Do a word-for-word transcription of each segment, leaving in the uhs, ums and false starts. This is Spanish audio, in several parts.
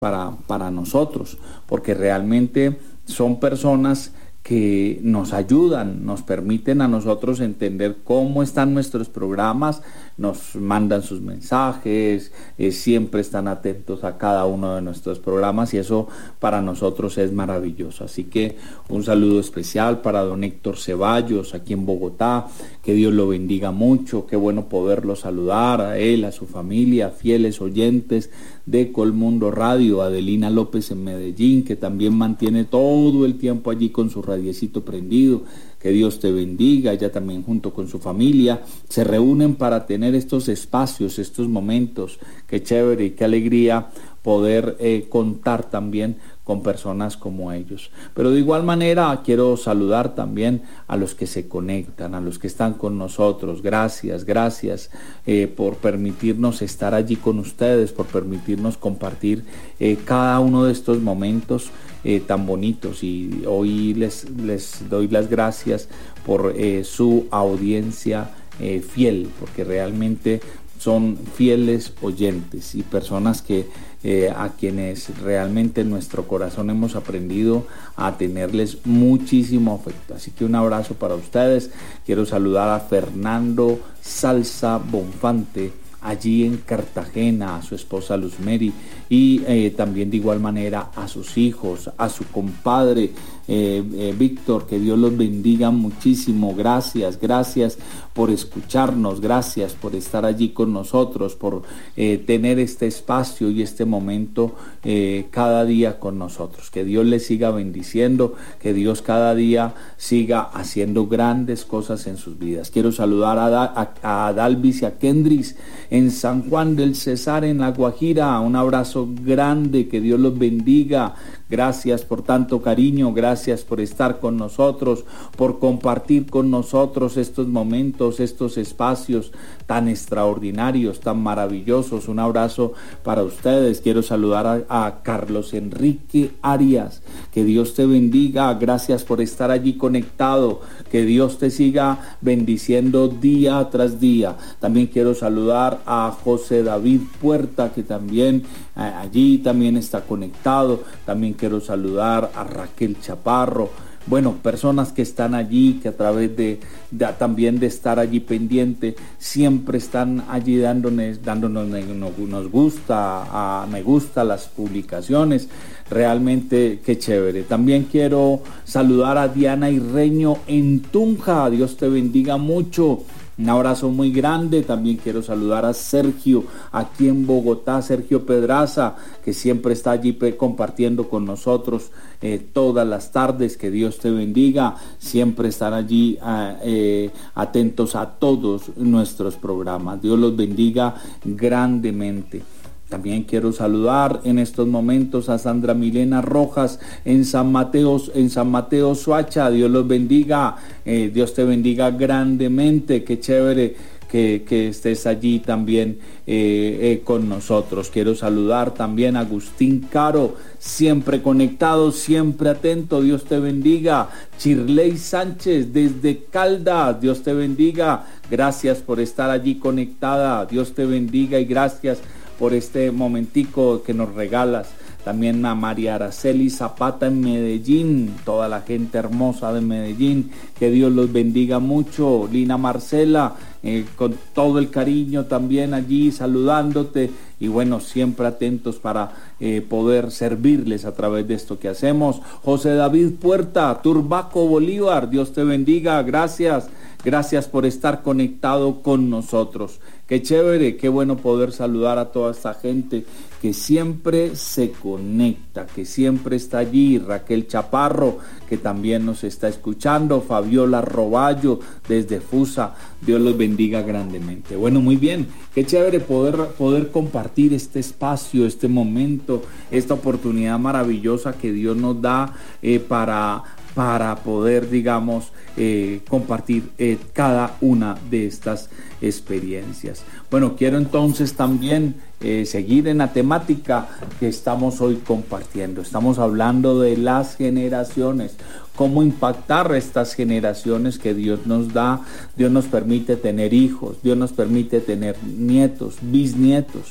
para, para nosotros, porque realmente son personas que nos ayudan, nos permiten a nosotros entender cómo están nuestros programas, nos mandan sus mensajes, eh, siempre están atentos a cada uno de nuestros programas y eso para nosotros es maravilloso. Así que un saludo especial para don Héctor Ceballos aquí en Bogotá, que Dios lo bendiga mucho, qué bueno poderlo saludar a él, a su familia, fieles oyentes de Colmundo Radio, Adelina López en Medellín, que también mantiene todo el tiempo allí con su radiecito prendido. Que Dios te bendiga. Ella también junto con su familia se reúnen para tener estos espacios, estos momentos. Qué chévere y qué alegría poder eh, contar también con personas como ellos. Pero de igual manera quiero saludar también a los que se conectan, a los que están con nosotros. Gracias, gracias eh, por permitirnos estar allí con ustedes, por permitirnos compartir eh, cada uno de estos momentos Eh, tan bonitos, y hoy les, les doy las gracias por eh, su audiencia eh, fiel, porque realmente son fieles oyentes y personas que eh, a quienes realmente en nuestro corazón hemos aprendido a tenerles muchísimo afecto. Así que un abrazo para ustedes. Quiero saludar a Fernando Salsa Bonfante allí en Cartagena, a su esposa Luz Mary y eh, también de igual manera a sus hijos, a su compadre eh, eh, Víctor, que Dios los bendiga muchísimo. Gracias, gracias por escucharnos, gracias por estar allí con nosotros, por eh, tener este espacio y este momento eh, cada día con nosotros. Que Dios les siga bendiciendo, que Dios cada día siga haciendo grandes cosas en sus vidas. Quiero saludar a, a, a Dalvis y a Kendris en San Juan del Cesar, en La Guajira. Un abrazo grande, que Dios los bendiga. Gracias por tanto cariño, gracias por estar con nosotros, por compartir con nosotros estos momentos, estos espacios tan extraordinarios, tan maravillosos. Un abrazo para ustedes. Quiero saludar a, a Carlos Enrique Arias, que Dios te bendiga, gracias por estar allí conectado, que Dios te siga bendiciendo día tras día. También quiero saludar a José David Puerta, que también eh, allí también está conectado. También quiero saludar a Raquel Chaparro. Bueno, personas que están allí, que a través de, de también de estar allí pendiente, siempre están allí dándonos, dándonos nos, nos gusta, a, me gusta las publicaciones. Realmente qué chévere. También quiero saludar a Diana Irreño en Tunja. Dios te bendiga mucho. Un abrazo muy grande. También quiero saludar a Sergio aquí en Bogotá, Sergio Pedraza, que siempre está allí compartiendo con nosotros eh, todas las tardes. Que Dios te bendiga. Siempre están allí eh, atentos a todos nuestros programas. Dios los bendiga grandemente. También quiero saludar en estos momentos a Sandra Milena Rojas en San Mateo, en San Mateo Soacha. Dios los bendiga, eh, Dios te bendiga grandemente. Qué chévere que, que estés allí también eh, eh, con nosotros. Quiero saludar también a Agustín Caro, siempre conectado, siempre atento. Dios te bendiga. Chirley Sánchez desde Caldas, Dios te bendiga. Gracias por estar allí conectada. Dios te bendiga y gracias por este momentico que nos regalas. También a María Araceli Zapata en Medellín, toda la gente hermosa de Medellín, que Dios los bendiga mucho. Lina Marcela, eh, con todo el cariño también allí saludándote, y bueno, siempre atentos para eh, poder servirles a través de esto que hacemos. José David Puerta, Turbaco Bolívar, Dios te bendiga, gracias, gracias por estar conectado con nosotros. Qué chévere, qué bueno poder saludar a toda esta gente que siempre se conecta, que siempre está allí. Raquel Chaparro, que también nos está escuchando. Fabiola Roballo desde Fusa. Dios los bendiga grandemente. Bueno, muy bien, qué chévere poder, poder compartir este espacio, este momento, esta oportunidad maravillosa que Dios nos da eh, para... para poder, digamos, eh, compartir eh, cada una de estas experiencias. Bueno, quiero entonces también eh, seguir en la temática que estamos hoy compartiendo. Estamos hablando de las generaciones, cómo impactar estas generaciones que Dios nos da. Dios nos permite tener hijos, Dios nos permite tener nietos, bisnietos.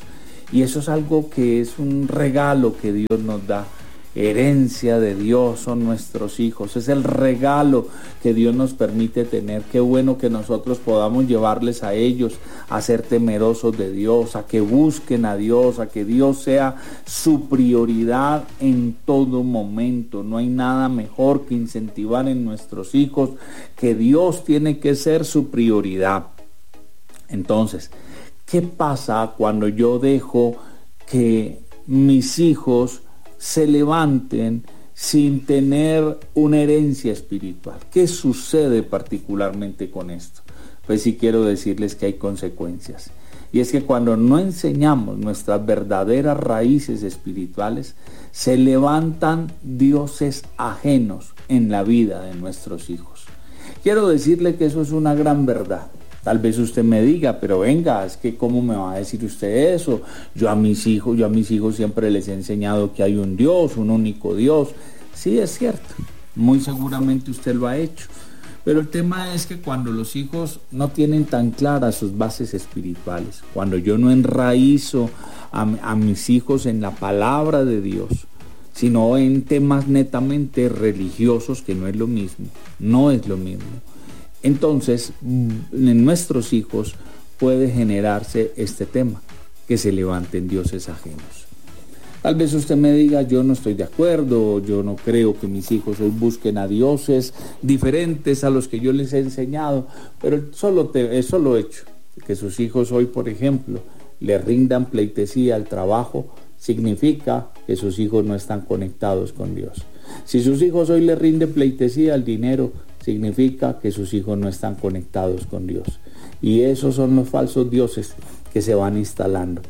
Y eso es algo que es un regalo que Dios nos da. Herencia de Dios son nuestros hijos, es el regalo que Dios nos permite tener. Qué bueno que nosotros podamos llevarles a ellos a ser temerosos de Dios, a que busquen a Dios, a que Dios sea su prioridad en todo momento. No hay nada mejor que incentivar en nuestros hijos que Dios tiene que ser su prioridad. Entonces, ¿qué pasa cuando yo dejo que mis hijos se levanten sin tener una herencia espiritual? ¿Qué sucede particularmente con esto? Pues sí quiero decirles que hay consecuencias. Y es que cuando no enseñamos nuestras verdaderas raíces espirituales, se levantan dioses ajenos en la vida de nuestros hijos. Quiero decirle que eso es una gran verdad. Tal vez usted me diga, pero venga, es que ¿cómo me va a decir usted eso? Yo a mis hijos, yo a mis hijos siempre les he enseñado que hay un Dios, un único Dios. Sí, es cierto, muy seguramente usted lo ha hecho. Pero el tema es que cuando los hijos no tienen tan claras sus bases espirituales, cuando yo no enraizo a, a mis hijos en la palabra de Dios, sino en temas netamente religiosos, que no es lo mismo, no es lo mismo. Entonces, en nuestros hijos puede generarse este tema, que se levanten dioses ajenos. Tal vez usted me diga, yo no estoy de acuerdo, yo no creo que mis hijos hoy busquen a dioses diferentes a los que yo les he enseñado, pero solo te, es solo hecho que sus hijos hoy, por ejemplo, le rindan pleitesía al trabajo, significa que sus hijos no están conectados con Dios. Si sus hijos hoy le rinden pleitesía al dinero, significa que sus hijos no están conectados con Dios. Y esos son los falsos dioses que se van instalando.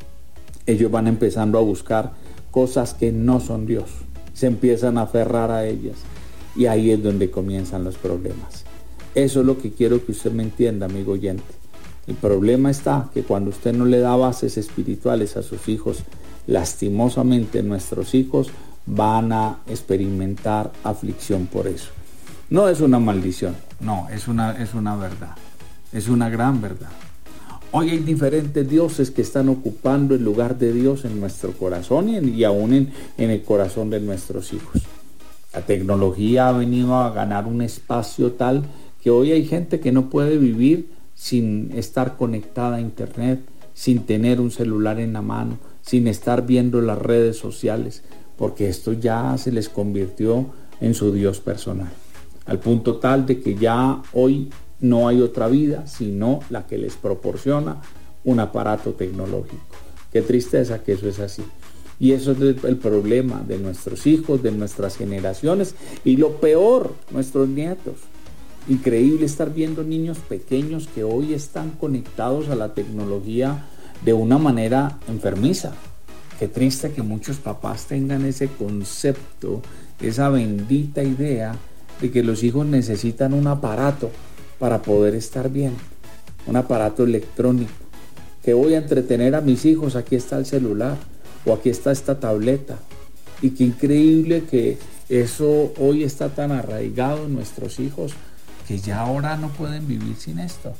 Ellos van empezando a buscar cosas que no son Dios. Se empiezan a aferrar a ellas. Y ahí es donde comienzan los problemas. Eso es lo que quiero que usted me entienda, amigo oyente. El problema está que cuando usted no le da bases espirituales a sus hijos, lastimosamente nuestros hijos van a experimentar aflicción por eso. No es una maldición, no, es una, es una verdad, es una gran verdad. Hoy hay diferentes dioses que están ocupando el lugar de Dios en nuestro corazón y, en, y aún en, en el corazón de nuestros hijos. La tecnología ha venido a ganar un espacio tal que hoy hay gente que no puede vivir sin estar conectada a internet, sin tener un celular en la mano, sin estar viendo las redes sociales, porque esto ya se les convirtió en su Dios personal. Al punto tal de que ya hoy no hay otra vida sino la que les proporciona un aparato tecnológico. Qué tristeza que eso es así. Y eso es el problema de nuestros hijos, de nuestras generaciones y lo peor, nuestros nietos. Increíble estar viendo niños pequeños que hoy están conectados a la tecnología de una manera enfermiza. Qué triste que muchos papás tengan ese concepto, esa bendita idea de que los hijos necesitan un aparato para poder estar bien, un aparato electrónico, que voy a entretener a mis hijos, aquí está el celular o aquí está esta tableta. Y qué increíble que eso hoy está tan arraigado en nuestros hijos que ya ahora no pueden vivir sin esto.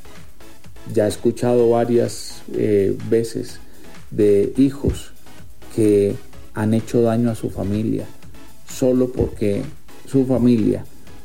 Ya he escuchado varias eh, veces de hijos que han hecho daño a su familia solo porque su familia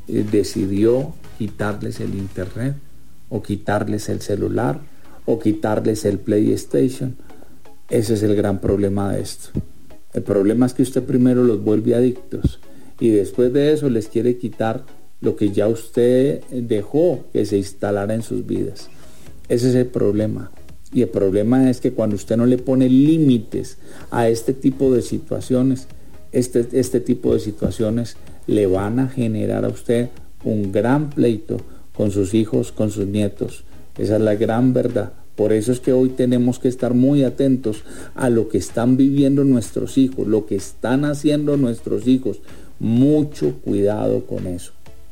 decidió quitarles el internet o quitarles el celular o quitarles el PlayStation. Ese es el gran problema de esto. El problema es que usted primero los vuelve adictos y después de eso les quiere quitar lo que ya usted dejó que se instalara en sus vidas. Ese es el problema. Y el problema es que cuando usted no le pone límites a este tipo de situaciones, este, este tipo de situaciones le van a generar a usted un gran pleito con sus hijos, con sus nietos. Esa es la gran verdad. Por eso es que hoy tenemos que estar muy atentos a lo que están viviendo nuestros hijos, lo que están haciendo nuestros hijos. Mucho cuidado con eso.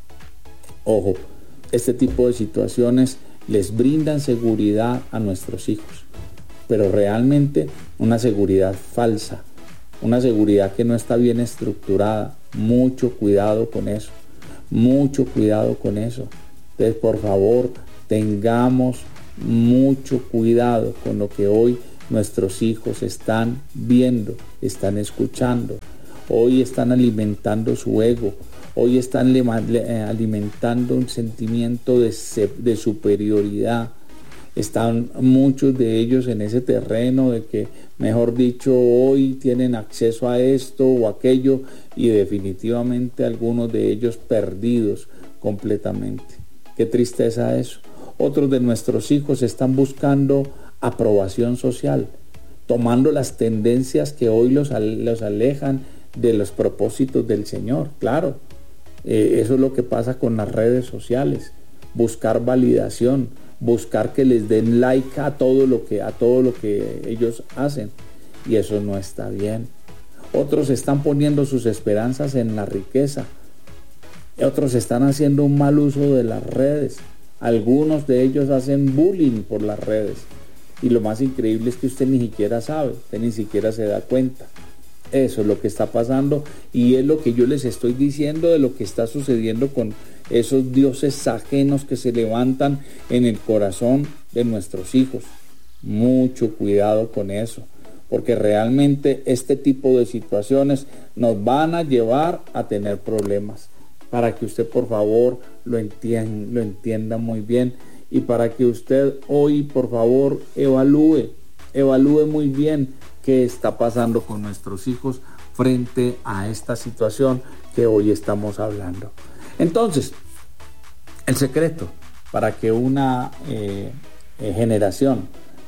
Ojo, este tipo de situaciones les brindan seguridad a nuestros hijos, pero realmente una seguridad falsa, una seguridad que no está bien estructurada. Mucho cuidado con eso, mucho cuidado con eso. Entonces, por favor, tengamos mucho cuidado con lo que hoy nuestros hijos están viendo, están escuchando. Hoy están alimentando su ego. Hoy están alimentando un sentimiento de, de superioridad. Están muchos de ellos en ese terreno de que, mejor dicho, hoy tienen acceso a esto o aquello, y definitivamente algunos de ellos perdidos completamente. Qué tristeza eso. Otros de nuestros hijos están buscando aprobación social, tomando las tendencias que hoy los, los alejan de los propósitos del Señor. Claro, eh, eso es lo que pasa con las redes sociales. Buscar validación, buscar que les den like a todo lo que, a todo lo que ellos hacen, y eso no está bien. Otros están poniendo sus esperanzas en la riqueza. Otros están haciendo un mal uso de las redes. Algunos de ellos hacen bullying por las redes. Y lo más increíble es que usted ni siquiera sabe, usted ni siquiera se da cuenta. Eso es lo que está pasando, y es lo que yo les estoy diciendo de lo que está sucediendo con esos dioses ajenos que se levantan en el corazón de nuestros hijos. Mucho cuidado con eso, porque realmente este tipo de situaciones nos van a llevar a tener problemas. Para que usted, por favor, lo entienda, lo entienda muy bien, y para que usted hoy, por favor, evalúe, evalúe muy bien qué está pasando con nuestros hijos frente a esta situación que hoy estamos hablando. Entonces, el secreto para que una eh, eh, generación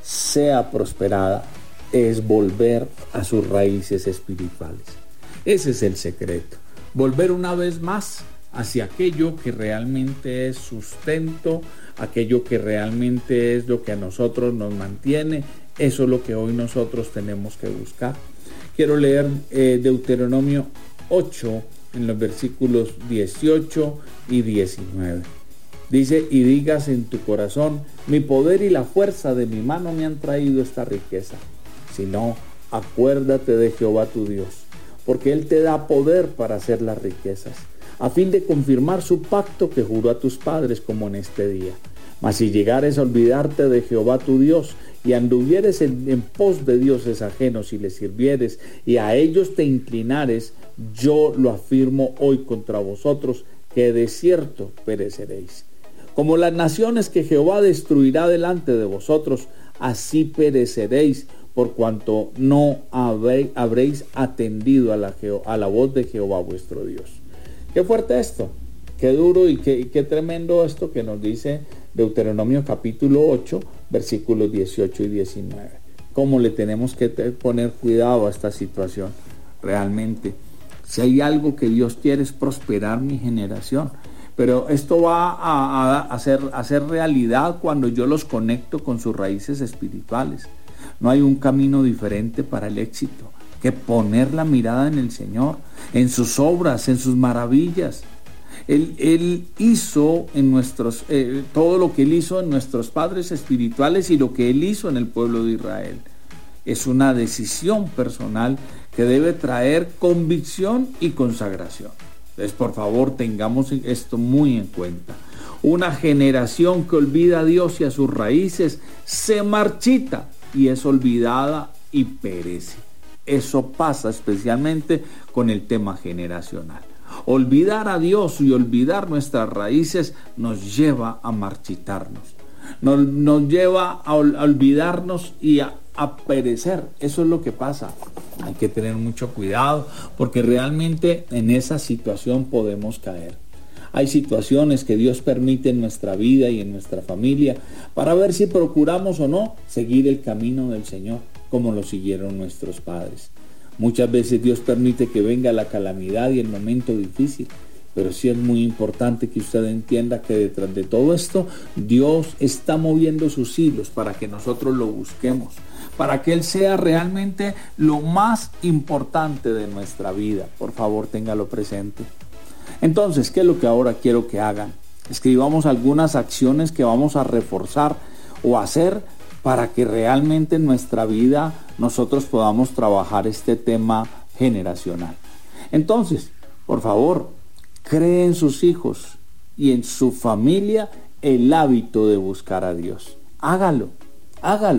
sea prosperada es volver a sus raíces espirituales. Ese es el secreto. Volver una vez más hacia aquello que realmente es sustento, aquello que realmente es lo que a nosotros nos mantiene. Eso es lo que hoy nosotros tenemos que buscar. Quiero leer eh, Deuteronomio ocho en los versículos dieciocho y diecinueve. Dice: y digas en tu corazón, mi poder y la fuerza de mi mano me han traído esta riqueza. Si no, acuérdate de Jehová tu Dios, porque Él te da poder para hacer las riquezas, a fin de confirmar su pacto que juró a tus padres como en este día. Mas si llegares a olvidarte de Jehová tu Dios, y anduvieres en, en pos de dioses ajenos y les sirvieres, y a ellos te inclinares, yo lo afirmo hoy contra vosotros, que de cierto pereceréis. Como las naciones que Jehová destruirá delante de vosotros, así pereceréis, por cuanto no habréis, habréis atendido a la, a la voz de Jehová vuestro Dios. Qué fuerte esto, qué duro y qué, y qué tremendo esto que nos dice Deuteronomio capítulo ocho, versículos dieciocho y diecinueve. Cómo le tenemos que poner cuidado a esta situación. Realmente, si hay algo que Dios quiere es prosperar mi generación, pero esto va a, a, a, ser, a ser realidad cuando yo los conecto con sus raíces espirituales. No hay un camino diferente para el éxito que poner la mirada en el Señor, en sus obras, en sus maravillas. Él, él hizo en nuestros, eh, todo lo que Él hizo en nuestros padres espirituales y lo que Él hizo en el pueblo de Israel. Es una decisión personal que debe traer convicción y consagración. Entonces, por favor, tengamos esto muy en cuenta. Una generación que olvida a Dios y a sus raíces se marchita y es olvidada y perece. Eso pasa especialmente con el tema generacional. Olvidar a Dios y olvidar nuestras raíces nos lleva a marchitarnos, nos, nos lleva a, ol, a olvidarnos y a, a perecer. Eso es lo que pasa. Hay que tener mucho cuidado porque realmente en esa situación podemos caer. Hay situaciones que Dios permite en nuestra vida y en nuestra familia para ver si procuramos o no seguir el camino del Señor como lo siguieron nuestros padres. Muchas veces Dios permite que venga la calamidad y el momento difícil, pero sí es muy importante que usted entienda que detrás de todo esto Dios está moviendo sus hilos para que nosotros lo busquemos, para que Él sea realmente lo más importante de nuestra vida. Por favor, téngalo presente. Entonces, ¿qué es lo que ahora quiero que hagan? Escribamos algunas acciones que vamos a reforzar o hacer para que realmente en nuestra vida nosotros podamos trabajar este tema generacional. Entonces, por favor, cree en sus hijos y en su familia el hábito de buscar a Dios. Hágalo, hágalo.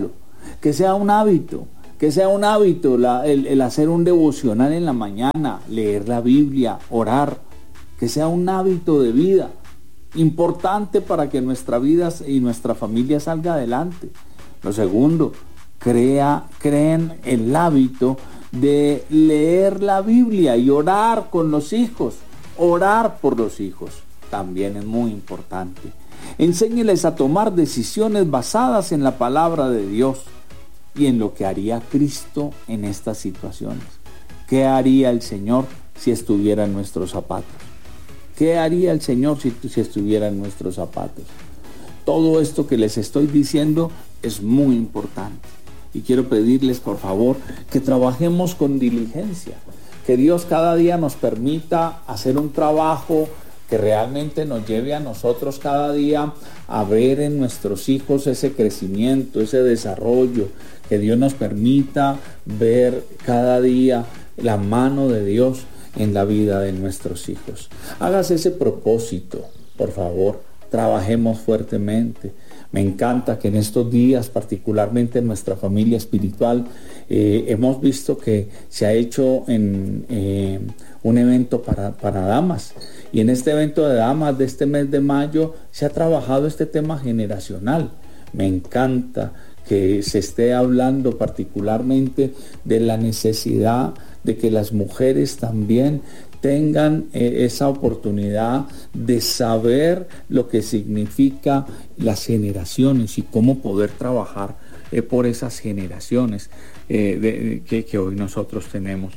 que sea un hábito, que sea un hábito la, el, el hacer un devocional en la mañana, leer la Biblia, orar, que sea un hábito de vida, importante para que nuestra vida y nuestra familia salga adelante. Lo segundo, crea, creen el hábito de leer la Biblia y orar con los hijos, orar por los hijos, también es muy importante. Enséñeles a tomar decisiones basadas en la palabra de Dios y en lo que haría Cristo en estas situaciones. ¿Qué haría el Señor si estuviera en nuestros zapatos? ¿Qué haría el Señor si, si estuviera en nuestros zapatos? Todo esto que les estoy diciendo es muy importante. Y quiero pedirles, por favor, que trabajemos con diligencia. Que Dios cada día nos permita hacer un trabajo que realmente nos lleve a nosotros cada día a ver en nuestros hijos ese crecimiento, ese desarrollo. Que Dios nos permita ver cada día la mano de Dios en la vida de nuestros hijos. Hágase ese propósito, por favor, trabajemos fuertemente. Me encanta que en estos días, particularmente en nuestra familia espiritual, eh, hemos visto que se ha hecho en, eh, un evento para, para damas. Y en este evento de damas de este mes de mayo se ha trabajado este tema generacional. Me encanta que se esté hablando particularmente de la necesidad de que las mujeres también tengan eh, esa oportunidad de saber lo que significa las generaciones y cómo poder trabajar eh, por esas generaciones eh, de, que, que hoy nosotros tenemos.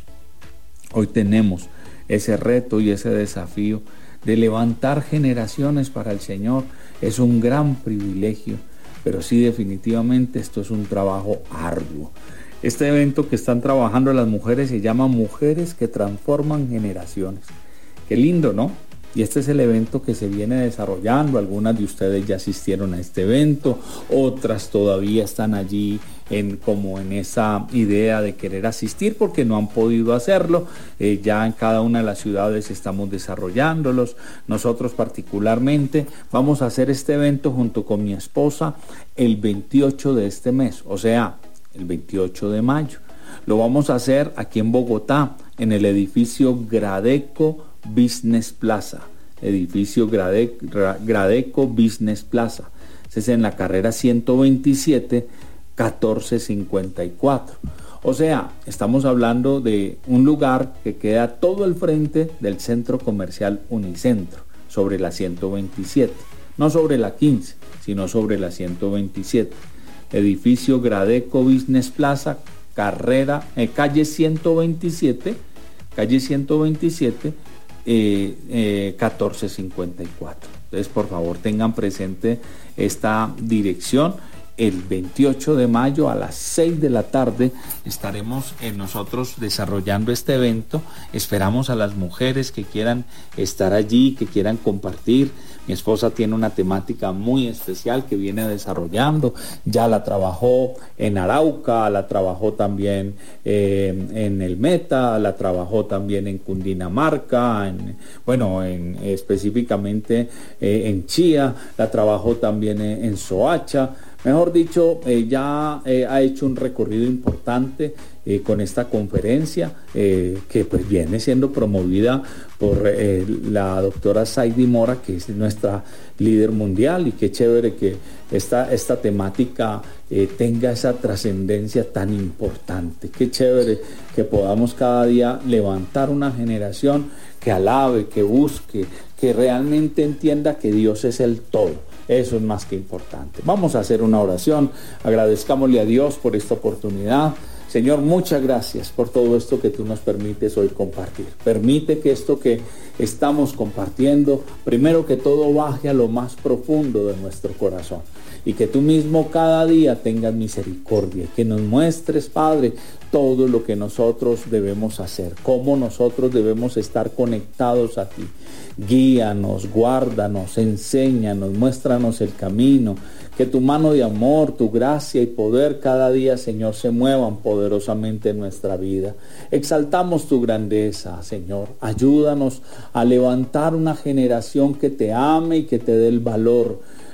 Hoy tenemos ese reto y ese desafío de levantar generaciones para el Señor. Es un gran privilegio, pero sí, definitivamente esto es un trabajo arduo. Este evento que están trabajando las mujeres se llama Mujeres que Transforman Generaciones. Qué lindo, ¿no? Y este es el evento que se viene desarrollando. Algunas de ustedes ya asistieron a este evento, otras todavía están allí en, como en esa idea de querer asistir porque no han podido hacerlo. Eh, ya en cada una de las ciudades estamos desarrollándolos. Nosotros particularmente vamos a hacer este evento junto con mi esposa el veintiocho de este mes, o sea, el veintiocho de mayo. Lo vamos a hacer aquí en Bogotá, en el edificio Gradeco Business Plaza. Edificio Grade, Gradeco Business Plaza. Ese es en la carrera ciento veintisiete, catorce cincuenta y cuatro. O sea, estamos hablando de un lugar que queda todo el frente del centro comercial Unicentro, sobre la ciento veintisiete. No sobre la quince, sino sobre la ciento veintisiete. Edificio Gradeco Business Plaza, carrera, eh, calle ciento veintisiete, calle ciento veintisiete, eh, eh, catorce cincuenta y cuatro. Entonces, por favor, tengan presente esta dirección. El veintiocho de mayo a las seis de la tarde estaremos eh, nosotros desarrollando este evento. Esperamos a las mujeres que quieran estar allí, que quieran compartir. Mi esposa tiene una temática muy especial que viene desarrollando. Ya la trabajó en Arauca, la trabajó también eh, en el Meta, la trabajó también en Cundinamarca, en, bueno, en, específicamente eh, en Chía, la trabajó también en, en Soacha. Mejor dicho, eh, ya eh, ha hecho un recorrido importante eh, con esta conferencia eh, que pues viene siendo promovida por eh, la doctora Saidi Mora, que es nuestra líder mundial, y qué chévere que esta, esta temática eh, tenga esa trascendencia tan importante. Qué chévere que podamos cada día levantar una generación que alabe, que busque, que realmente entienda que Dios es el todo. Eso es más que importante. Vamos a hacer una oración. Agradezcámosle a Dios por esta oportunidad. Señor, muchas gracias por todo esto que tú nos permites hoy compartir. Permite que esto que estamos compartiendo, primero que todo, baje a lo más profundo de nuestro corazón. Y que tú mismo cada día tengas misericordia. Que nos muestres, Padre, todo lo que nosotros debemos hacer. Cómo nosotros debemos estar conectados a ti. Guíanos, guárdanos, enséñanos, muéstranos el camino. Que tu mano de amor, tu gracia y poder cada día, Señor, se muevan poderosamente en nuestra vida. Exaltamos tu grandeza, Señor. Ayúdanos a levantar una generación que te ame y que te dé el valor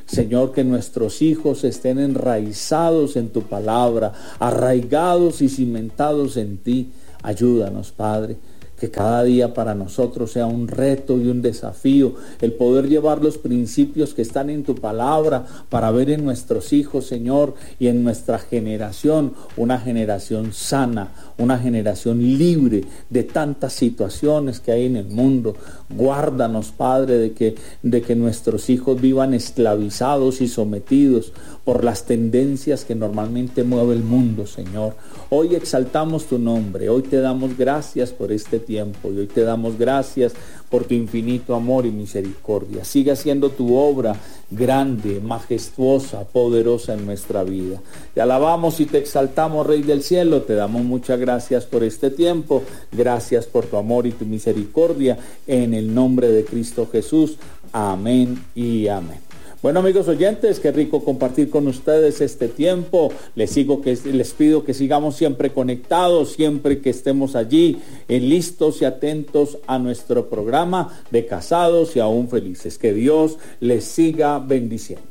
Señor, que nuestros hijos estén enraizados en tu palabra, arraigados y cimentados en ti. Ayúdanos, Padre, que cada día para nosotros sea un reto y un desafío el poder llevar los principios que están en tu palabra para ver en nuestros hijos, Señor, y en nuestra generación una generación sana, una generación libre de tantas situaciones que hay en el mundo. Guárdanos, Padre, de que, de que nuestros hijos vivan esclavizados y sometidos por las tendencias que normalmente mueve el mundo, Señor. Hoy exaltamos tu nombre, hoy te damos gracias por este tiempo y hoy te damos gracias por tu infinito amor y misericordia. Sigue haciendo tu obra grande, majestuosa, poderosa en nuestra vida. Te alabamos y te exaltamos, Rey del cielo. Te damos muchas gracias por este tiempo. Gracias por tu amor y tu misericordia. En el nombre de Cristo Jesús. Amén y amén. Bueno, amigos oyentes, qué rico compartir con ustedes este tiempo. Les, sigo que, les pido que sigamos siempre conectados, siempre que estemos allí, en listos y atentos a nuestro programa de Casados y Aún Felices. Que Dios les siga bendiciendo.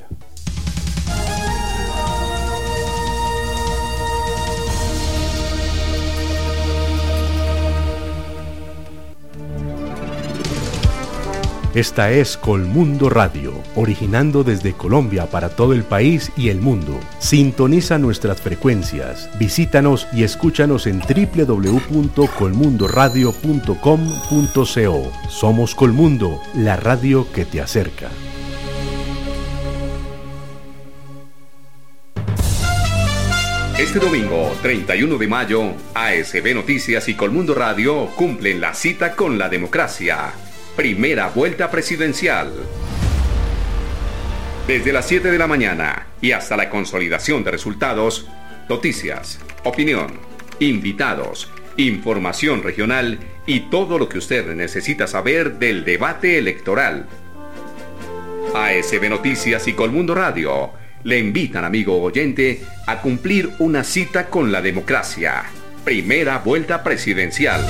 Esta es Colmundo Radio, originando desde Colombia para todo el país y el mundo. Sintoniza nuestras frecuencias, visítanos y escúchanos en doble u doble u doble u punto colmundo radio punto com punto co. Somos Colmundo, la radio que te acerca. Este domingo, treinta y uno de mayo, A S B Noticias y Colmundo Radio cumplen la cita con la democracia. Primera vuelta presidencial. Desde las siete de la mañana y hasta la consolidación de resultados, noticias, opinión, invitados, información regional y todo lo que usted necesita saber del debate electoral. A S B Noticias y Colmundo Radio le invitan, amigo oyente, a cumplir una cita con la democracia. Primera vuelta presidencial.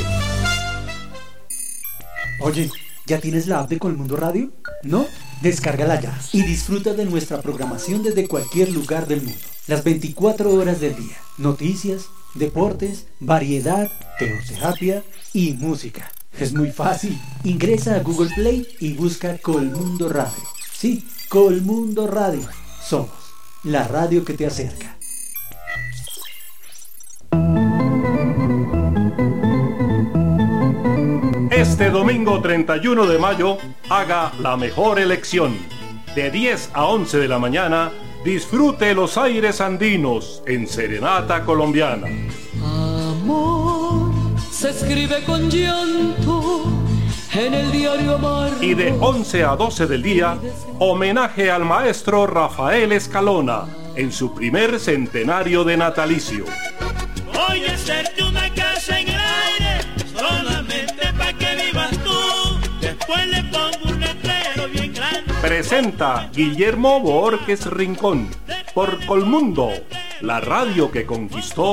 Oye, ¿ya tienes la app de Colmundo Radio? ¿No? Descárgala ya y disfruta de nuestra programación desde cualquier lugar del mundo. Las veinticuatro horas del día. Noticias, deportes, variedad, teoterapia y música. Es muy fácil. Ingresa a Google Play y busca Colmundo Radio. Sí, Colmundo Radio. Somos la radio que te acerca. Este domingo treinta y uno de mayo, haga la mejor elección. De diez a once de la mañana, disfrute los aires andinos en Serenata Colombiana. Amor se escribe con llanto en el diario amargo. Y de once a doce del día, homenaje al maestro Rafael Escalona en su primer centenario de natalicio. Voy a hacerte una casa en el aire, solamente para que vivas tú. Después le pongo un letrero bien grande. Presenta Guillermo Borges Rincón por Colmundo, la radio que conquistó